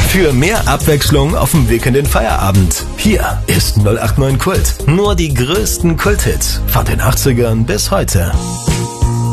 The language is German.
Für mehr Abwechslung auf dem Weg in den Feierabend. Hier ist 089 Kult. Nur die größten Kulthits von den 80ern bis heute.